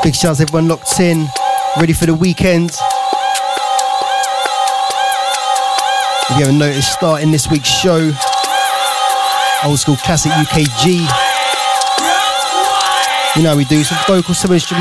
Big shouts everyone locked in, ready for the weekend. If you haven't noticed, starting this week's show, old school classic UKG. You know how we do, some vocals, some instruments.